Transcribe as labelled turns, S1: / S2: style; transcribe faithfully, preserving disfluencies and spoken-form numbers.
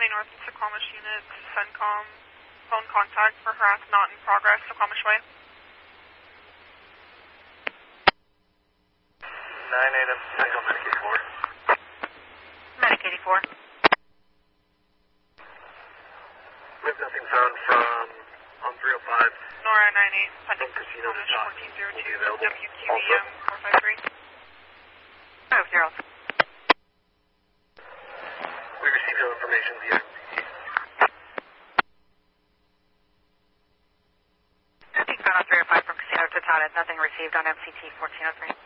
S1: twenty North Suquamish Unit, CENTCOM, phone contact for harass not in progress, Suquamish Way.
S2: nine Adam, CENTCOM, Medic eighty-four.
S3: Medic eighty-four.
S2: We have nothing found from on three oh five.
S1: Nora nine eight, pending
S2: Casino
S1: Suquamish
S2: Dock.
S1: fourteen oh two,
S2: Will be available.
S1: W Q E M four five three.
S3: Oh, zero.
S2: We received no information via M C T.
S3: Nothing found on three oh five from Casino Totada. Nothing received on M C T fourteen oh three.